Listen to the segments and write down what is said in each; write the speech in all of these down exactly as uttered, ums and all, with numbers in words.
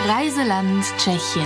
Reiseland Tschechien.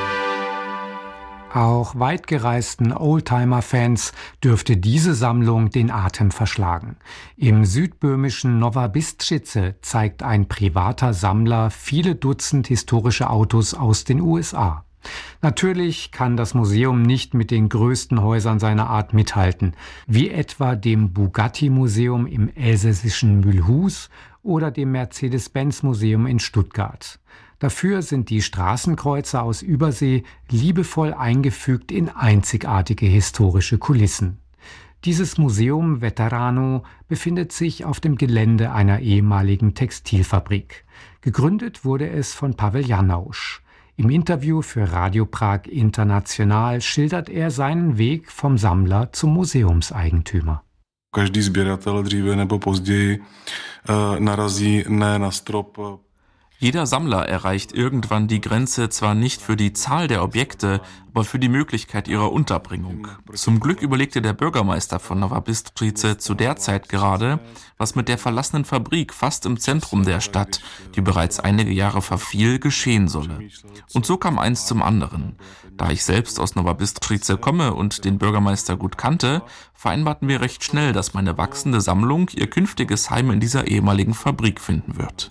Auch weitgereisten Oldtimer-Fans dürfte diese Sammlung den Atem verschlagen. Im südböhmischen Nova Bystřice zeigt ein privater Sammler viele Dutzend historische Autos aus den U S A. Natürlich kann das Museum nicht mit den größten Häusern seiner Art mithalten, wie etwa dem Bugatti-Museum im elsässischen Mulhouse oder dem Mercedes-Benz-Museum in Stuttgart. Dafür sind die Straßenkreuzer aus Übersee liebevoll eingefügt in einzigartige historische Kulissen. Dieses Museum Veterano befindet sich auf dem Gelände einer ehemaligen Textilfabrik. Gegründet wurde es von Pavel Janausch. Im Interview für Radio Prag International schildert er seinen Weg vom Sammler zum Museumseigentümer. Každý sběratel dříve nebo později narazí ne na strop. Jeder Sammler erreicht irgendwann die Grenze zwar nicht für die Zahl der Objekte, aber für die Möglichkeit ihrer Unterbringung. Zum Glück überlegte der Bürgermeister von Nova Bystřice zu der Zeit gerade, was mit der verlassenen Fabrik fast im Zentrum der Stadt, die bereits einige Jahre verfiel, geschehen solle. Und so kam eins zum anderen. Da ich selbst aus Nova Bystřice komme und den Bürgermeister gut kannte, vereinbarten wir recht schnell, dass meine wachsende Sammlung ihr künftiges Heim in dieser ehemaligen Fabrik finden wird.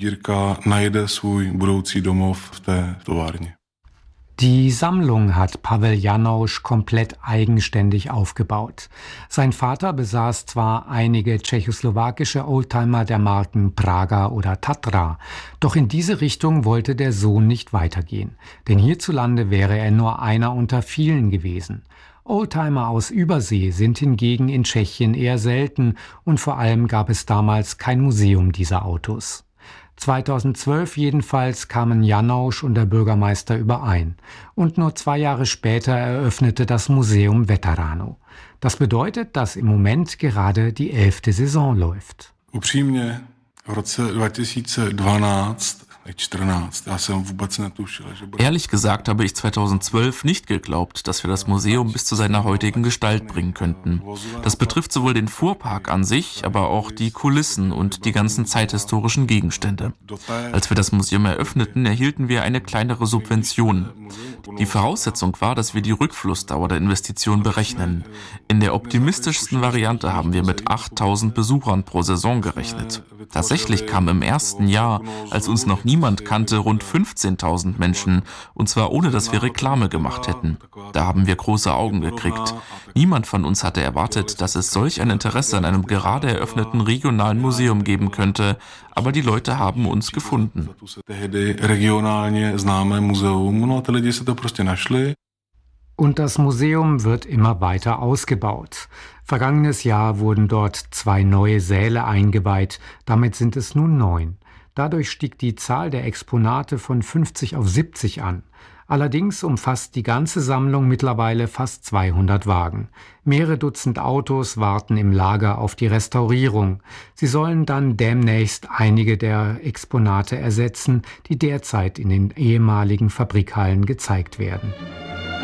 Die Sammlung hat Pavel Janausch komplett eigenständig aufgebaut. Sein Vater besaß zwar einige tschechoslowakische Oldtimer der Marken Praga oder Tatra, doch in diese Richtung wollte der Sohn nicht weitergehen, denn hierzulande wäre er nur einer unter vielen gewesen. Oldtimer aus Übersee sind hingegen in Tschechien eher selten und vor allem gab es damals kein Museum dieser Autos. zweitausendzwölf jedenfalls kamen Janausch und der Bürgermeister überein. Und nur zwei Jahre später eröffnete das Museum Veterano. Das bedeutet, dass im Moment gerade die elfte Saison läuft. Upřímně, v roce dva tisíce dvanáct, čtrnáct, já jsem vůbec netušil, že bude. Ehrlich gesagt habe ich zweitausendzwölf nicht geglaubt, dass wir das Museum bis zu seiner heutigen Gestalt bringen könnten. Das betrifft sowohl den Fuhrpark an sich, aber auch die Kulissen und die ganzen zeithistorischen Gegenstände. Als wir das Museum eröffneten, erhielten wir eine kleinere Subvention. Die Voraussetzung war, dass wir die Rückflussdauer der Investition berechnen. In der optimistischsten Variante haben wir mit achttausend Besuchern pro Saison gerechnet. Tatsächlich kamen im ersten Jahr, als uns noch niemand kannte, rund fünfzehntausend Menschen, und zwar ohne, dass wir Reklame gemacht hätten. Da haben wir große Augen gekriegt. Niemand von uns hatte erwartet, dass es solch ein Interesse an einem gerade eröffneten regionalen Museum geben könnte, aber die Leute haben uns gefunden. Und das Museum wird immer weiter ausgebaut. Vergangenes Jahr wurden dort zwei neue Säle eingeweiht, damit sind es nun neun. Dadurch stieg die Zahl der Exponate von fünfzig auf siebzig an. Allerdings umfasst die ganze Sammlung mittlerweile fast zweihundert Wagen. Mehrere Dutzend Autos warten im Lager auf die Restaurierung. Sie sollen dann demnächst einige der Exponate ersetzen, die derzeit in den ehemaligen Fabrikhallen gezeigt werden.